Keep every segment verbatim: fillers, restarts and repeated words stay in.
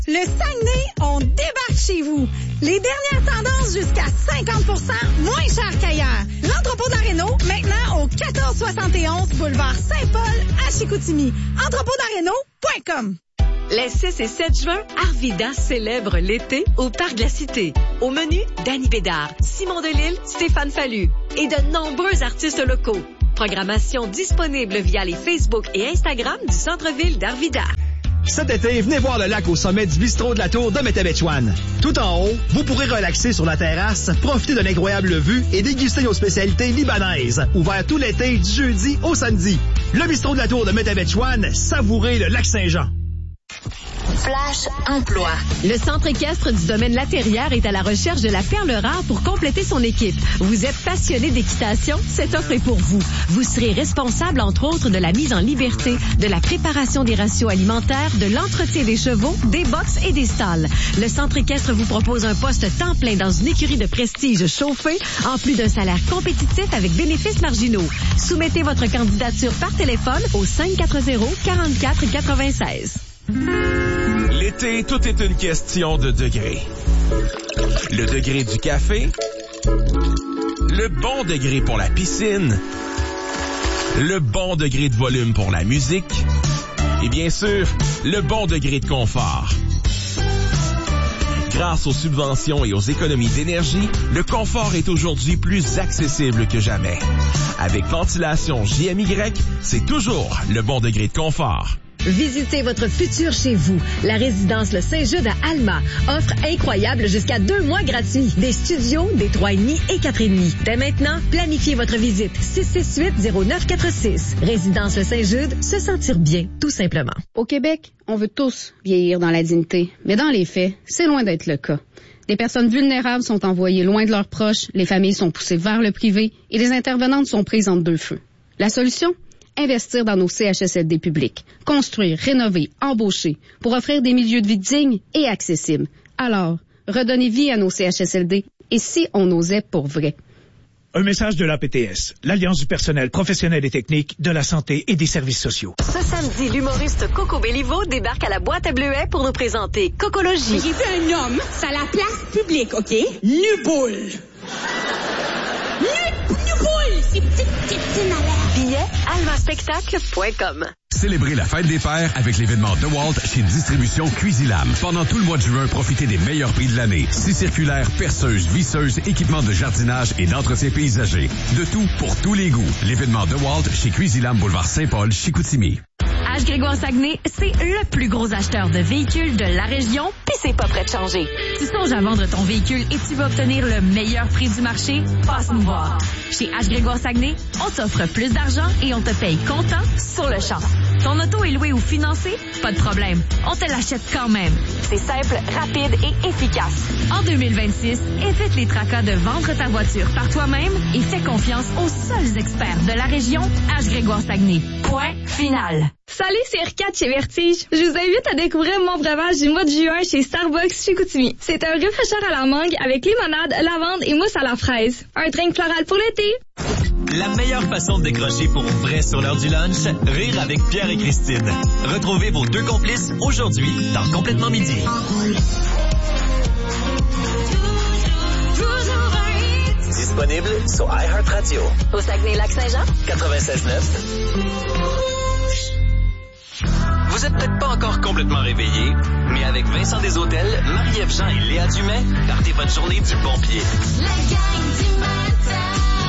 Le Saguenay, on débarque chez vous. Les dernières tendances jusqu'à cinquante pour cent moins cher qu'ailleurs. L'entrepôt de la Réno, maintenant au quatorze soixante et onze boulevard Saint-Paul à Chicoutimi. entrepôt de la réno point com. Les six et sept juin, Arvida célèbre l'été au Parc de la Cité. Au menu, Danny Bédard, Simon Delille, Stéphane Fallu et de nombreux artistes locaux. Programmation disponible via les Facebook et Instagram du centre-ville d'Arvida. Cet été, venez voir le lac au sommet du bistrot de la Tour de Métabetchouane. Tout en haut, vous pourrez relaxer sur la terrasse, profiter de l'incroyable vue et déguster nos spécialités libanaises. Ouvert tout l'été, du jeudi au samedi. Le bistrot de la Tour de Métabetchouane, savourez le lac Saint-Jean. Flash Emploi. Le centre équestre du domaine La Terrière est à la recherche de la perle rare pour compléter son équipe. Vous êtes passionné d'équitation? Cette offre est pour vous. Vous serez responsable, entre autres, de la mise en liberté, de la préparation des ratios alimentaires, de l'entretien des chevaux, des boxes et des stalles. Le centre équestre vous propose un poste temps plein dans une écurie de prestige chauffée, en plus d'un salaire compétitif avec bénéfices marginaux. Soumettez votre candidature par téléphone au cinq quatre zéro, quarante-quatre quatre-vingt-seize. L'été, tout est une question de degré. Le degré du café, le bon degré pour la piscine, le bon degré de volume pour la musique et bien sûr, le bon degré de confort. Grâce aux subventions et aux économies d'énergie, le confort est aujourd'hui plus accessible que jamais. Avec Ventilation J M Y, c'est toujours le bon degré de confort. Visitez votre futur chez vous. La résidence Le Saint-Jude à Alma offre incroyable jusqu'à deux mois gratuits. Des studios, des trois et demi et quatre et demi. Dès maintenant, planifiez votre visite. six six huit zéro neuf quatre six. Résidence Le Saint-Jude, se sentir bien, tout simplement. Au Québec, on veut tous vieillir dans la dignité. Mais dans les faits, c'est loin d'être le cas. Des personnes vulnérables sont envoyées loin de leurs proches, les familles sont poussées vers le privé et les intervenantes sont prises entre deux feux. La solution? Investir dans nos C H S L D publics. Construire, rénover, embaucher pour offrir des milieux de vie dignes et accessibles. Alors, redonnez vie à nos C H S L D et si on osait pour vrai. Un message de l'A P T S, l'Alliance du personnel professionnel et technique de la santé et des services sociaux. Ce samedi, l'humoriste Coco Bellivo débarque à la boîte à Bleuet pour nous présenter Cocologie. J'ai vu un homme sur la place publique, OK? Nu-boule. Nu-boule! C'est petit, petit, petit malade. Billets, almaspectacle point com. Célébrez la fête des pères avec l'événement DeWalt chez Distribution Cuisilam. Pendant tout le mois de juin, profitez des meilleurs prix de l'année. Scie circulaires, perceuses, visseuses, équipements de jardinage et d'entretien paysager. De tout pour tous les goûts. L'événement DeWalt chez Cuisilam, boulevard Saint-Paul, Chicoutimi. H. Grégoire Saguenay, c'est le plus gros acheteur de véhicules de la région, pis c'est pas prêt de changer. Tu songes à vendre ton véhicule et tu veux obtenir le meilleur prix du marché? Passe nous voir. Chez H. Grégoire Saguenay, on t'offre plus d'argent et on te paye comptant sur le champ. Ton auto est loué ou financé? Pas de problème. On te l'achète quand même. C'est simple, rapide et efficace. En deux mille vingt-six, évite les tracas de vendre ta voiture par toi-même et fais confiance aux seuls experts de la région, H. Grégoire Saguenay. Point final. Salut, c'est Erika chez Vertige. Je vous invite à découvrir mon breuvage du mois de juin chez Starbucks Chicoutimi. C'est un rafraîcheur à la mangue avec limonade, lavande et mousse à la fraise. Un drink floral pour l'été. La meilleure façon de décrocher pour vrai sur l'heure du lunch, rire avec Pierre et Christine. Retrouvez vos deux complices aujourd'hui dans Complètement Midi. Disponible sur iHeartRadio. Au Saguenay-Lac-Saint-Jean. quatre-vingt-seize neuf. Vous êtes peut-être pas encore complètement réveillé, mais avec Vincent Deshôtels, Marie-Ève Jean et Léa Dumais, partez votre journée du bon pied. La gang du matin.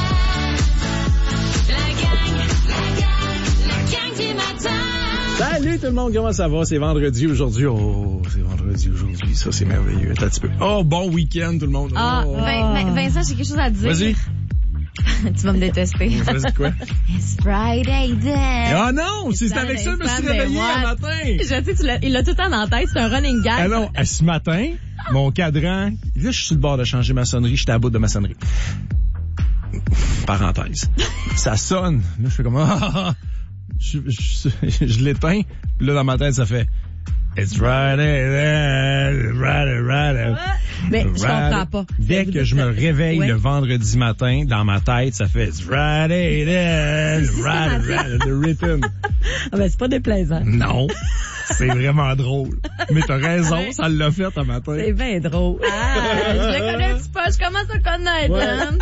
La gang, la gang, la gang du matin. Salut tout le monde, comment ça va? C'est vendredi aujourd'hui. Oh, c'est vendredi aujourd'hui. Ça, c'est merveilleux. Attends un petit peu. Oh, bon week-end tout le monde. Ah, oh. Vin- Vin- Vincent, j'ai quelque chose à te dire. Vas-y. Tu vas me détester. Vas-y quoi? It's Friday then. Ah non, c'est avec ça que je me suis réveillé un matin. Je sais, tu l'as, il l'a tout le temps dans la tête, c'est un running gag. Ah non, ce matin, mon cadran, là, je suis sur le bord de changer ma sonnerie, j'étais à bout de ma sonnerie. Parenthèse. Ça sonne. Là, je fais comme, ah, je, je, je, je l'éteins. Puis là, dans ma tête, ça fait, It's Friday then, Friday, Friday. Mais je comprends pas. Dès que je me réveille ouais. le vendredi matin, dans ma tête, ça fait It's Friday then, Friday, Friday, the rhythm. Ah ben, c'est pas déplaisant. Non. C'est vraiment drôle. Mais t'as raison, ça l'a fait un matin. C'est bien drôle. Ah, je le connais un petit peu, je commence à connaître. Ouais. Hein?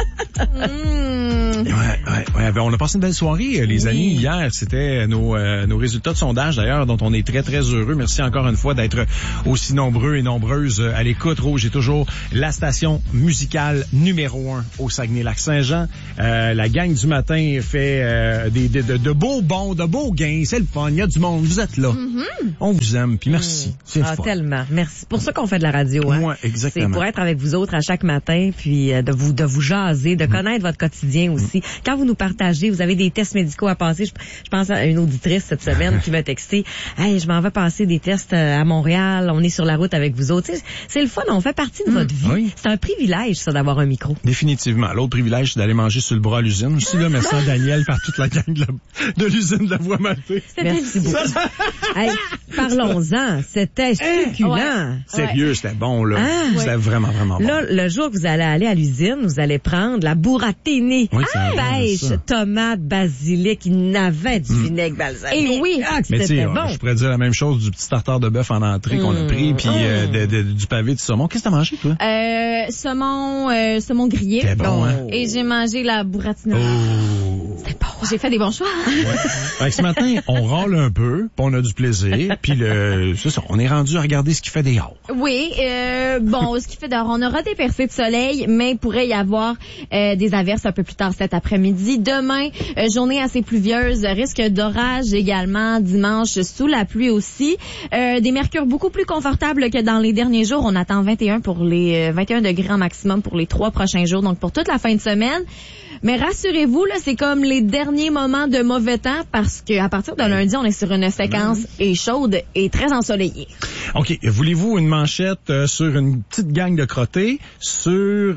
Mmh. Ouais, ouais, ouais. Ben, on a passé une belle soirée, les Oui. amis. Hier, c'était nos, euh, nos résultats de sondage, d'ailleurs, dont on est très, très heureux. Merci encore une fois d'être aussi nombreux et nombreuses à l'écoute. Rouge est toujours la station musicale numéro un au Saguenay-Lac-Saint-Jean. Euh, la gang du matin fait euh, des, de, de, de beaux bons, de beaux gains. C'est le fun. Il y a du monde. Vous êtes là. Mm-hmm. On vous aime. Puis merci. Mm. C'est le Ah, fun. tellement. Merci. C'est pour ça qu'on fait de la radio. Hein? Ouais, exactement. C'est pour être avec vous autres à chaque matin, puis euh, de vous de vous jaser, de connaître votre quotidien aussi. Quand vous nous partagez, vous avez des tests médicaux à passer. Je, je pense à une auditrice cette semaine qui m'a texté. Hey, je m'en vais passer des tests à Montréal. On est sur la route avec vous autres. C'est, c'est le fun. On fait partie de votre vie. Oui. C'est un privilège, ça, d'avoir un micro. Définitivement. L'autre privilège, c'est d'aller manger sur le bras à l'usine. Aussi, là, merci à Daniel par toute la gang de, la, de l'usine de la Voie Maltée. Merci beaucoup. Hey, parlons-en. C'était succulent. Ouais. Sérieux, c'était bon, là. Ah, c'était ouais. vraiment, vraiment bon. Là, le jour que vous allez aller à l'usine, vous allez prendre la burattini. Oui, c'est ah, vrai, pêche, ça. tomate, basilic, il n'avait du Mm. vinaigre balsamique. Et oui. Ah, que Mais tu c'était sais, bon. je pourrais dire la même chose du petit tartare de bœuf en entrée qu'on a Mm. pris, puis Mm. euh, de, de, du pavé de saumon. Qu'est-ce que t'as mangé, toi? Euh, saumon, euh, saumon grillé. C'était bon, hein? Et j'ai mangé la buratina. Oh! C'était bon. J'ai fait des bons choix. Fait que ce matin, on râle un peu, puis on a du plaisir, puis le, c'est ça, on est rendu à regarder ce qui fait des hauts. Oui, euh, bon, ce qui fait dehors, on aura des percées de soleil, mais il pourrait y avoir euh, des averses un peu plus tard cet après-midi. Demain, euh, journée assez pluvieuse, risque d'orage également, dimanche sous la pluie aussi. Euh, des mercures beaucoup plus confortables que dans les derniers jours. On attend vingt et un pour les euh, vingt et un degrés en maximum pour les trois prochains jours, donc pour toute la fin de semaine. Mais rassurez-vous, là, c'est comme les derniers moments de mauvais temps parce que à partir de lundi, on est sur une séquence et chaude et très ensoleillée. OK. Voulez-vous une manchette euh, sur une petite gang de crottés, sur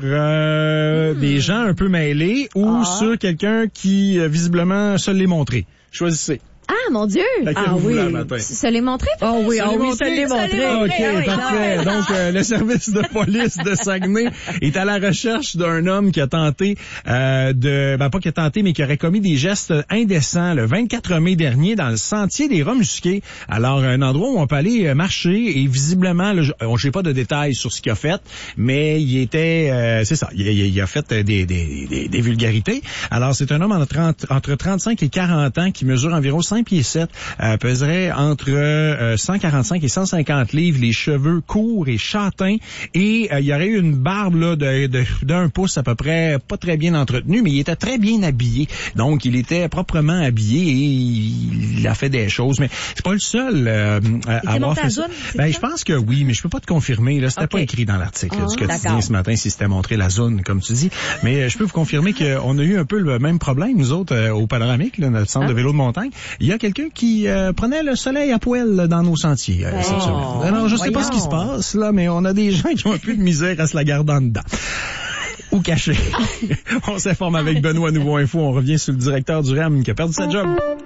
euh, Hmm. des gens un peu mêlés ou Ah. sur quelqu'un qui, euh, visiblement, se l'est montré? Choisissez. Ah, mon Dieu! Laquelle Ah vous oui. voulez le matin? Se l'est montré? Oh oui, Se oh l'est oui, montré? se l'est Se montré. l'est montré. Ah oui, OK, parfait. ah oui. Donc, euh, le service de police de Saguenay est à la recherche d'un homme qui a tenté euh, de... Ben, pas qui a tenté, mais qui aurait commis des gestes indécents le vingt-quatre mai dernier dans le sentier des Rats-Musqués. Alors, un endroit où on peut aller euh, marcher et visiblement, là, je n'ai pas de détails sur ce qu'il a fait, mais il était... Euh, c'est ça, il, il, il a fait des, des, des, des vulgarités. Alors, c'est un homme entre, trente, entre trente-cinq et quarante ans qui mesure environ cinq pieds sept, euh, peserait entre euh, cent quarante-cinq et cent cinquante livres, les cheveux courts et châtains, et euh, il y aurait eu une barbe là de, de d'un pouce à peu près, pas très bien entretenue, mais il était très bien habillé. Donc, il était proprement habillé et il a fait des choses. Mais c'est pas le seul euh, à avoir fait ça. Ben, je pense que oui, mais je peux pas te confirmer. Là, c'était Okay. pas écrit dans l'article là, Ah, du quotidien d'accord. ce matin si c'était montré la zone, comme tu dis. Mais euh, je peux vous confirmer qu'on a eu un peu le même problème, nous autres, euh, au Panoramique, là, notre centre Ah. de vélo de montagne. Il y a quelqu'un qui euh, prenait le soleil à poil là, dans nos sentiers euh, cette Oh, semaine. Alors, je sais pas ce qui se voyons. passe, là, mais on a des gens qui ont un peu de misère à se la garder en dedans. Ou caché. On s'informe avec Benoît Nouveau Info. On revient sur le directeur du R E M qui a perdu sa job.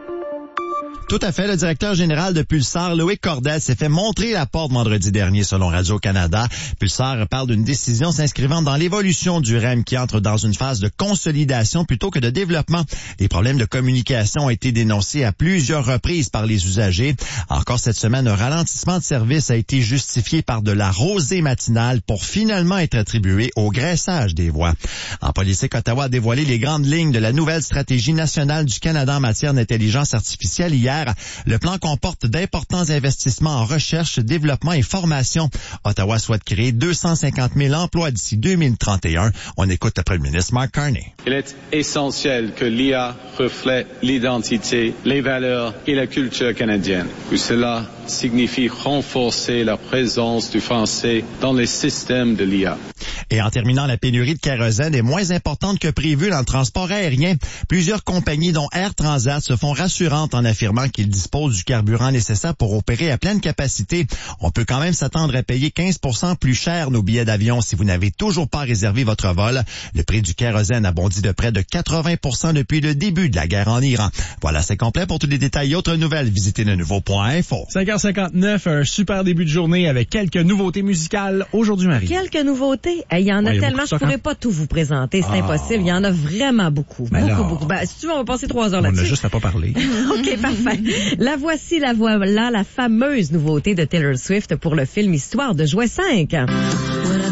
Tout à fait. Le directeur général de Pulsar, Loïc Cordel, s'est fait montrer la porte vendredi dernier selon Radio-Canada. Pulsar parle d'une décision s'inscrivant dans l'évolution du R E M qui entre dans une phase de consolidation plutôt que de développement. Les problèmes de communication ont été dénoncés à plusieurs reprises par les usagers. Encore cette semaine, un ralentissement de service a été justifié par de la rosée matinale pour finalement être attribué au graissage des voies. En politique, Ottawa a dévoilé les grandes lignes de la nouvelle stratégie nationale du Canada en matière d'intelligence artificielle hier. Le plan comporte d'importants investissements en recherche, développement et formation. Ottawa souhaite créer deux cent cinquante mille emplois d'ici deux mille trente et un. On écoute le premier ministre Mark Carney. Il est essentiel que l'I A reflète l'identité, les valeurs et la culture canadienne. Que cela signifie renforcer la présence du français dans les systèmes de l'I A. Et en terminant, la pénurie de kérosène est moins importante que prévu dans le transport aérien. Plusieurs compagnies, dont Air Transat, se font rassurantes en affirmant qu'ils disposent du carburant nécessaire pour opérer à pleine capacité. On peut quand même s'attendre à payer quinze pour cent plus cher nos billets d'avion si vous n'avez toujours pas réservé votre vol. Le prix du kérosène a bondi de près de quatre-vingts pour cent depuis le début de la guerre en Iran. Voilà, c'est complet. Pour tous les détails et autres nouvelles, visitez le nouveau point info. cinq heures cinquante-neuf, un super début de journée avec quelques nouveautés musicales aujourd'hui, Marie. Quelques nouveautés. Il y en a Ouais, il y a tellement, beaucoup de je pourrais stock, pas tout vous présenter, c'est Ah. impossible. Il y en a vraiment beaucoup. Ben beaucoup, là. beaucoup. Ben, si tu veux, on va passer trois heures On là-dessus. a juste à pas parler. OK, parfait. La voici, la voilà, la fameuse nouveauté de Taylor Swift pour le film Histoire de jouer cinq.